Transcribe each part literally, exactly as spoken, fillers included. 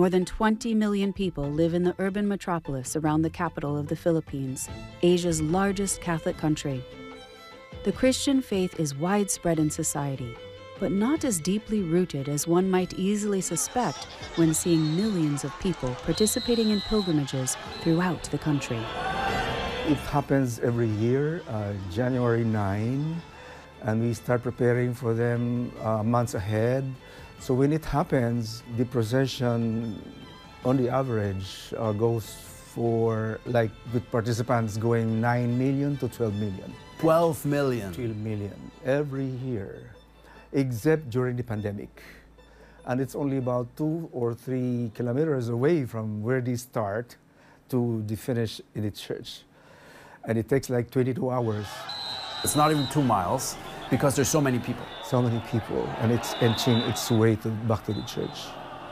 More than twenty million people live in the urban metropolis around the capital of the Philippines, Asia's largest Catholic country. The Christian faith is widespread in society, but not as deeply rooted as one might easily suspect when seeing millions of people participating in pilgrimages throughout the country. It happens every year, uh, January ninth, and we start preparing for them uh, months ahead. So when it happens, the procession, on the average, uh, goes for, like, with participants going nine million to twelve million. twelve million? twelve million every year, except during the pandemic. And it's only about two or three kilometers away from where they start to the finish in the church. And it takes like twenty-two hours. It's not even two miles because there's so many people. So many people, and it's inching its way to, back to the church.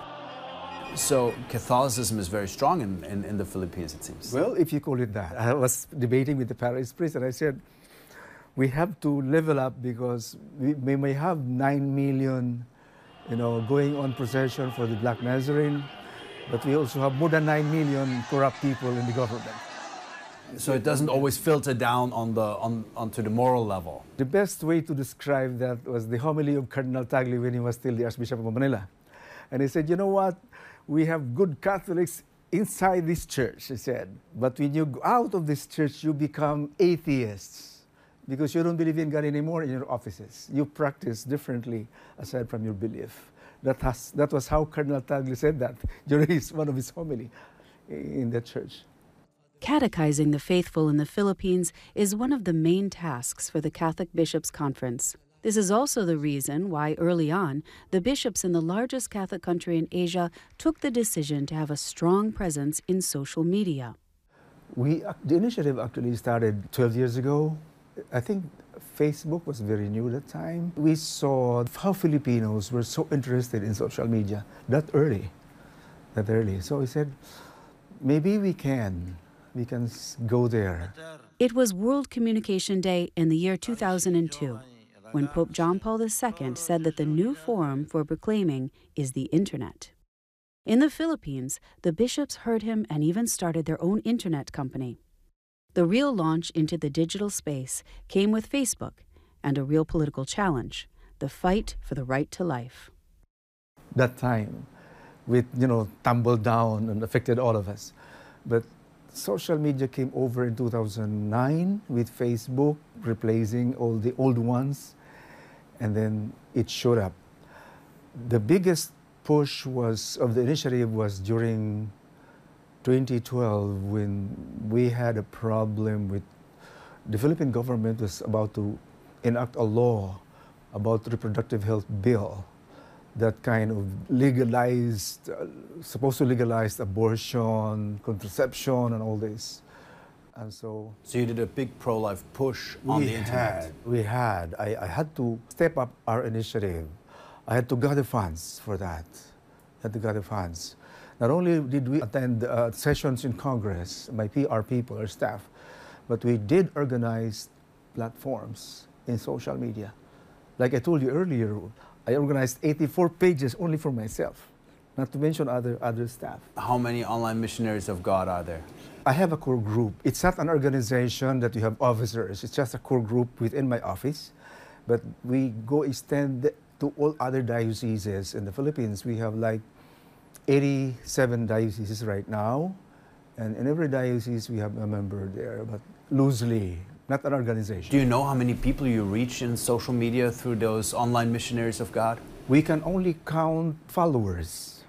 So Catholicism is very strong in, in, in the Philippines, it seems. Well, if you call it that. I was debating with the parish priest, and I said, we have to level up because we, we may have nine million, you know, going on procession for the Black Nazarene, but we also have more than nine million corrupt people in the government. So it doesn't always filter down on the, on, onto the moral level. The best way to describe that was the homily of Cardinal Tagle when he was still the Archbishop of Manila. And he said, you know what? We have good Catholics inside this church, he said. But when you go out of this church, you become atheists because you don't believe in God anymore in your offices. You practice differently aside from your belief. That, has, that was how Cardinal Tagle said that during his, one of his homily in that church. Catechizing the faithful in the Philippines is one of the main tasks for the Catholic Bishops' Conference. This is also the reason why, early on, the bishops in the largest Catholic country in Asia took the decision to have a strong presence in social media. We, the initiative actually started twelve years ago. I think Facebook was very new at that time. We saw how Filipinos were so interested in social media that early, that early. So we said, maybe we can. We can go there. It was World Communication Day in the year two thousand two, when Pope John Paul the Second said that the new forum for proclaiming is the Internet. In the Philippines, the bishops heard him and even started their own Internet company. The real launch into the digital space came with Facebook and a real political challenge, the fight for the right to life. That time, with, you know, tumbled down and affected all of us. But social media came over in two thousand nine with Facebook replacing all the old ones, and then it showed up. The biggest push was of the initiative was during twenty twelve when we had a problem with the Philippine government was about to enact a law about reproductive health bill that kind of legalized, uh, supposed to legalize abortion, contraception, and all this. And so... So you did a big pro-life push on the internet. Had, we had. I, I had to step up our initiative. I had to gather funds for that. I had to gather funds. Not only did we attend uh, sessions in Congress, my P R people, our staff, but we did organize platforms in social media. Like I told you earlier, I organized eighty-four pages only for myself, not to mention other, other staff. How many online missionaries of God are there? I have a core group. It's not an organization that you have officers. It's just a core group within my office. But we go extend to all other dioceses in the Philippines. We have like eighty-seven dioceses right now. And in every diocese, we have a member there, but loosely. Not an organization. Do you know how many people you reach in social media through those online missionaries of God? We can only count followers.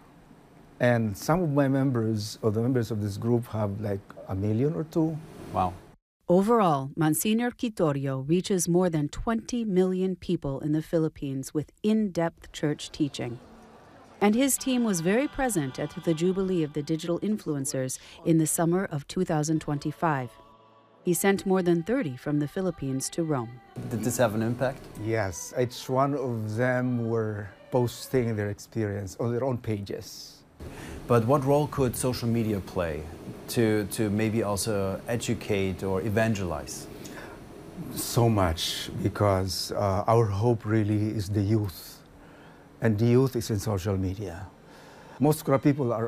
And some of my members, or the members of this group, have like a million or two. Wow. Overall, Monsignor Quitorio reaches more than twenty million people in the Philippines with in-depth church teaching. And his team was very present at the Jubilee of the Digital Influencers in the summer of two thousand twenty-five. He sent more than thirty from the Philippines to Rome. Did this have an impact? Yes, each one of them were posting their experience on their own pages. But what role could social media play to, to maybe also educate or evangelize? So much, because uh, our hope really is the youth. And the youth is in social media. Most Kora people are